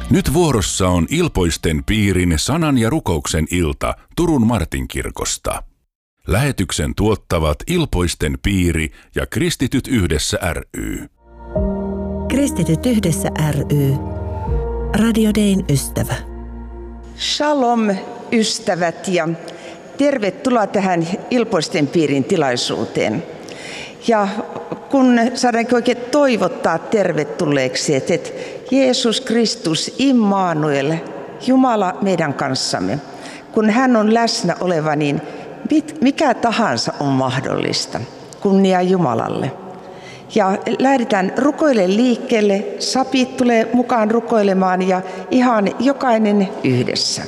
Nyt vuorossa on Ilpoisten piirin sanan ja rukouksen ilta Turun Martinkirkosta. Lähetyksen tuottavat Ilpoisten piiri ja Kristityt yhdessä ry. Kristityt yhdessä ry. Radio Dayn ystävä. Shalom ystävät ja tervetuloa tähän Ilpoisten piirin tilaisuuteen. Ja kun saadaankin oikein toivottaa tervetulleeksi, että Jeesus Kristus Immanuel, Jumala meidän kanssamme, kun hän on läsnä oleva, niin mikä tahansa on mahdollista. Kunnia Jumalalle. Ja lähdetään rukoilemaan liikkeelle, sapit tulee mukaan rukoilemaan ja ihan jokainen yhdessä.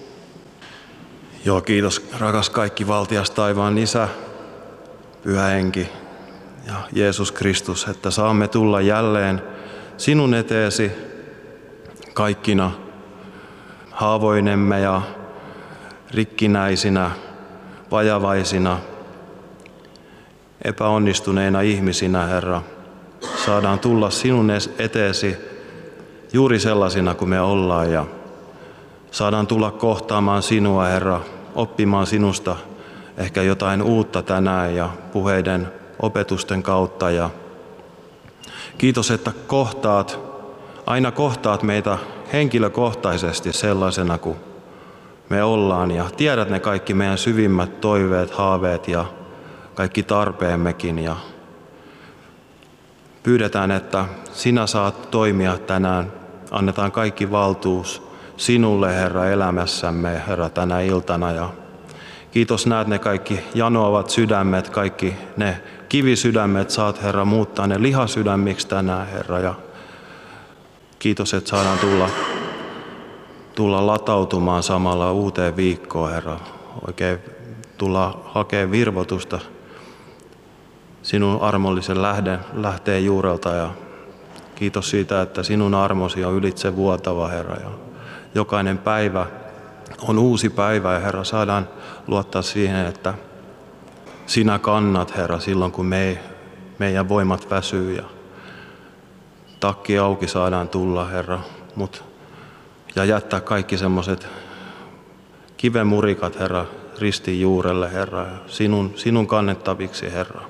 Joo, kiitos rakas kaikki valtias taivaan Isä, Pyhä Henki ja Jeesus Kristus, että saamme tulla jälleen sinun eteesi kaikkina haavoinemme ja rikkinäisinä, vajavaisina, epäonnistuneina ihmisinä, Herra. Saadaan tulla sinun eteesi juuri sellaisina kuin me ollaan ja saadaan tulla kohtaamaan sinua, Herra, oppimaan sinusta ehkä jotain uutta tänään ja puheiden opetusten kautta. Ja kiitos, että aina kohtaat meitä henkilökohtaisesti sellaisena kuin me ollaan ja tiedät ne kaikki meidän syvimmät toiveet, haaveet ja kaikki tarpeemmekin. Ja pyydetään, että sinä saat toimia tänään. Annetaan kaikki valtuus sinulle, Herra, elämässämme, Herra, tänä iltana. Ja kiitos, näet ne kaikki janoavat sydämet, kaikki ne kivisydämet, saat, Herra, muuttaa ne lihasydämiksi tänään, Herra. Ja kiitos, että saadaan tulla latautumaan samalla uuteen viikkoon, Herra. Oikein tulla hakemaan virvoitusta sinun armollisen lähteen juurelta. Ja kiitos siitä, että sinun armosi on ylitse vuotava, Herra. Ja jokainen päivä on uusi päivä ja, Herra, saadaan luottaa siihen, että sinä kannat, Herra, silloin kun meidän voimat väsyy ja takki auki saadaan tulla, Herra, ja jättää kaikki semmoiset kivemurikat, Herra, ristin juurelle, Herra, ja sinun kannettaviksi, Herra.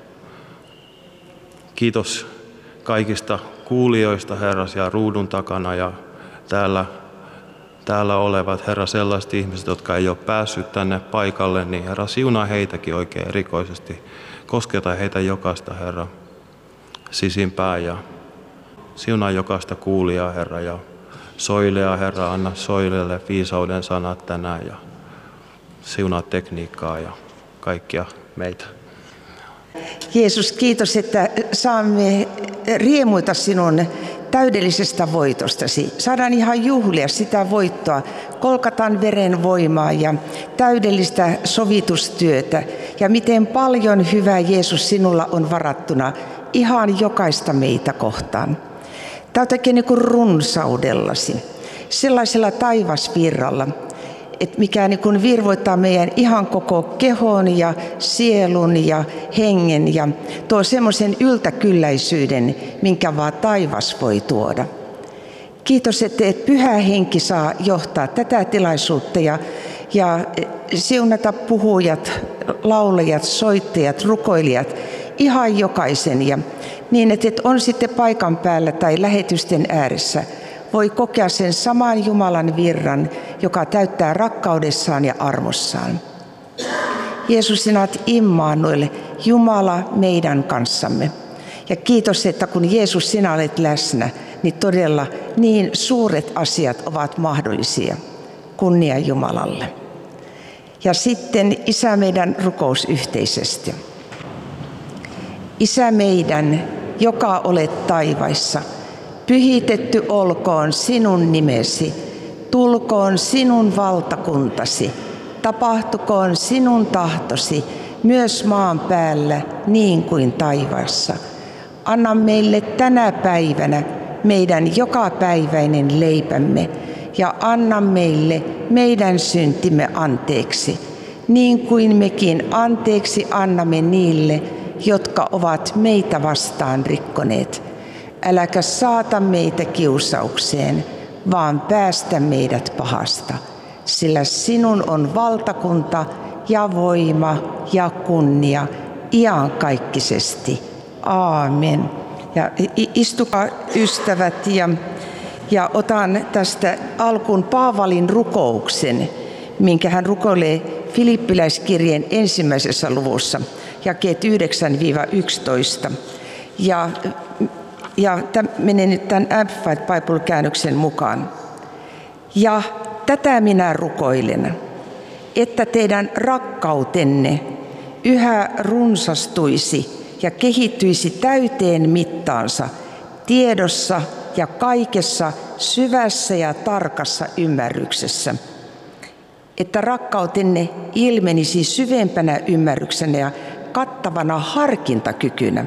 Kiitos kaikista kuulijoista, Herra, ja ruudun takana ja täällä olevat, Herra, sellaiset ihmiset, jotka ei ole päässyt tänne paikalle, niin, Herra, siunaa heitäkin oikein erikoisesti. Kosketa heitä jokaista, Herra, sisimpään ja siunaa jokaista kuulijaa, Herra, ja soilea, Herra, anna soilelle viisauden sanat tänään ja siunaa tekniikkaa ja kaikkia meitä. Jeesus, kiitos, että saamme riemuita sinun täydellisestä voitostasi. Saadaan ihan juhlia sitä voittoa, Golgatan veren voimaa ja täydellistä sovitustyötä. Ja miten paljon hyvää, Jeesus, sinulla on varattuna ihan jokaista meitä kohtaan. Täytäkin niin kuin runsaudellasi, sellaisella taivasvirralla, että mikä niin kuin virvoittaa meidän ihan koko kehon ja sielun ja hengen ja tuo semmoisen yltäkylläisyyden, minkä vaan taivas voi tuoda. Kiitos, että Pyhä Henki saa johtaa tätä tilaisuutta ja siunata puhujat, laulajat, soittajat, rukoilijat, ihan jokaisen. Ja niin, että on sitten paikan päällä tai lähetysten ääressä, voi kokea sen saman Jumalan virran, joka täyttää rakkaudessaan ja armossaan. Jeesus, sinä olet Immanuel, Jumala meidän kanssamme. Ja kiitos, että kun Jeesus, sinä olet läsnä, niin todella niin suuret asiat ovat mahdollisia. Kunnia Jumalalle. Ja sitten Isä meidän rukous yhteisesti. Isä meidän, joka olet taivaissa, pyhitetty olkoon sinun nimesi, tulkoon sinun valtakuntasi, tapahtukoon sinun tahtosi, myös maan päällä niin kuin taivaassa. Anna meille tänä päivänä meidän jokapäiväinen leipämme ja anna meille meidän syntimme anteeksi, niin kuin mekin anteeksi annamme niille, jotka ovat meitä vastaan rikkoneet. Äläkä saata meitä kiusaukseen, vaan päästä meidät pahasta. Sillä sinun on valtakunta ja voima ja kunnia iankaikkisesti. Aamen. Ja istukaa ystävät ja otan tästä alkuun Paavalin rukouksen, minkä hän rukoilee Filippiläiskirjeen 1. luvussa, jakeet 9-11. Ja tämä menee nyt tämän Amplified Bible-käännöksen mukaan. Ja tätä minä rukoilen, että teidän rakkautenne yhä runsastuisi ja kehittyisi täyteen mittaansa tiedossa ja kaikessa syvässä ja tarkassa ymmärryksessä. Että rakkautenne ilmenisi syvempänä ymmärryksenä ja kattavana harkintakykynä,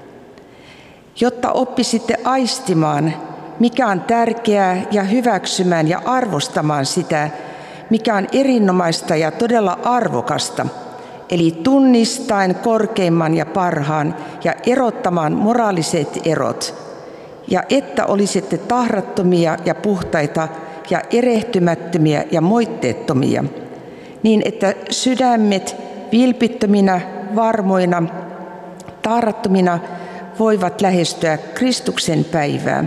jotta oppisitte aistimaan, mikä on tärkeää, ja hyväksymään ja arvostamaan sitä, mikä on erinomaista ja todella arvokasta, eli tunnistaen korkeimman ja parhaan ja erottamaan moraaliset erot, ja että olisitte tahrattomia ja puhtaita ja erehtymättömiä ja moitteettomia, niin että sydämet vilpittöminä, varmoina, tahrattomina voivat lähestyä Kristuksen päivää,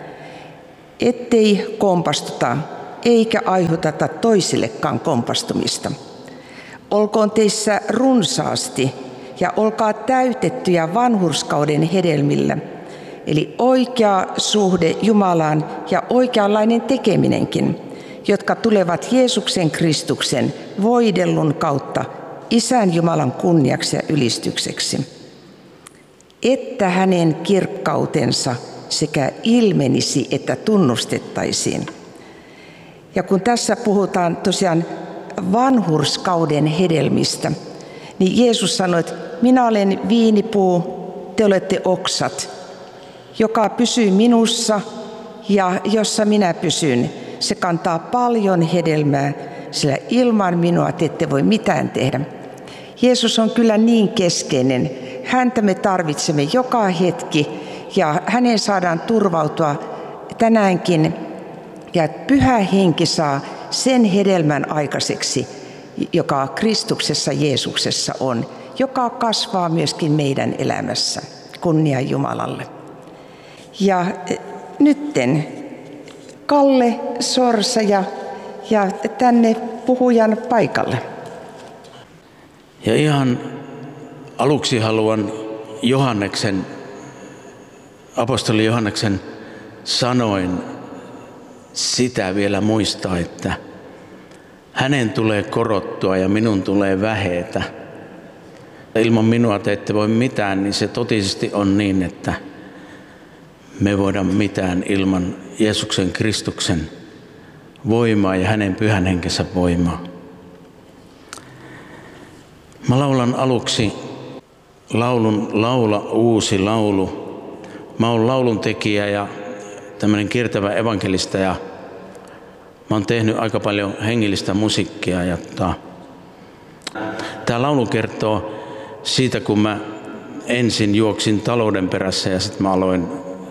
ettei kompastuta eikä aiheuteta toisillekaan kompastumista. Olkoon teissä runsaasti ja olkaa täytettyjä vanhurskauden hedelmillä, eli oikea suhde Jumalaan ja oikeanlainen tekeminenkin, jotka tulevat Jeesuksen Kristuksen voidellun kautta Isän Jumalan kunniaksi ja ylistykseksi, että hänen kirkkautensa sekä ilmenisi että tunnustettaisiin. Ja kun tässä puhutaan tosiaan vanhurskauden hedelmistä, niin Jeesus sanoi, että minä olen viinipuu, te olette oksat, joka pysyy minussa ja jossa minä pysyn. Se kantaa paljon hedelmää, sillä ilman minua te ette voi mitään tehdä. Jeesus on kyllä niin keskeinen. Häntä me tarvitsemme joka hetki ja hänen saadaan turvautua tänäänkin. Ja Pyhä Henki saa sen hedelmän aikaiseksi, joka Kristuksessa Jeesuksessa on, joka kasvaa myöskin meidän elämässä. Kunnia Jumalalle. Ja nytten Kalle Sorsa ja tänne puhujan paikalle. Ja ihan aluksi haluan apostoli Johanneksen sanoin sitä vielä muistaa, että hänen tulee korottua ja minun tulee vähetä. Ilman minua te ette voi mitään, niin se totisesti on niin, että me voidaan mitään ilman Jeesuksen Kristuksen voimaa ja hänen pyhän henkensä voimaa. Mä laulan aluksi laulun Laula uusi laulu. Mä oon lauluntekijä ja tämmöinen kiertävä evankelista ja mä oon tehnyt aika paljon hengellistä musiikkia. Tää laulu kertoo siitä, kun mä ensin juoksin talouden perässä ja sitten mä aloin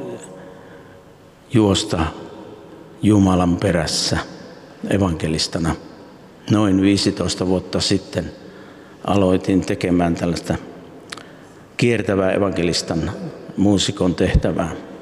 juosta Jumalan perässä evankelistana. Noin 15 vuotta sitten aloitin tekemään tällaista kiertävää evankelistan muusikon tehtävää.